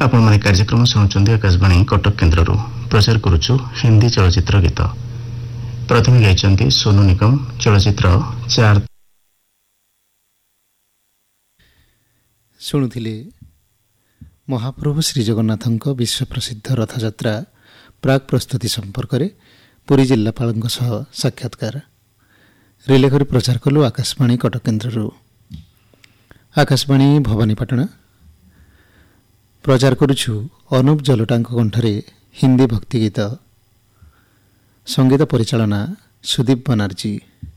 ଆପଣମାନେ କାର୍ଯ୍ୟକ୍ରମ ଶୁଣୁଛନ୍ତି ଆକାଶବାଣୀ କଟକ କେନ୍ଦ୍ରରୁ। ପ୍ରଚାର କରୁଛୁ ହିନ୍ଦୀ ଚଳଚ୍ଚିତ୍ର ଗୀତ। ପ୍ରଥମେ ଗାଇଛନ୍ତି ସୋନୁ ନିଗମ, ଚଳଚ୍ଚିତ୍ର ଚାର। ଶୁଣୁଥିଲେ ମହାପ୍ରଭୁ ଶ୍ରୀଜଗନ୍ନାଥଙ୍କ ବିଶ୍ୱପ୍ରସିଦ୍ଧ ରଥଯାତ୍ରା ପ୍ରାକ୍ ପ୍ରସ୍ତୁତି ସମ୍ପର୍କରେ ପୁରୀ ଜିଲ୍ଲାପାଳଙ୍କ ସହ ସାକ୍ଷାତକାର। ରିଲେ କରି ପ୍ରଚାର କଲୁ ଆକାଶବାଣୀ କଟକ କେନ୍ଦ୍ରରୁ। ଆକାଶବାଣୀ ଭବାନୀପାଟଣା। ପ୍ରଚାର କରୁଛୁ ଅନୁପ ଜଲୋଟାଙ୍କ କଣ୍ଠରେ ହିନ୍ଦୀ ଭକ୍ତି ଗୀତ। ସଙ୍ଗୀତ ପରିଚାଳନା ସୁଦୀପ ବାନାର୍ଜୀ।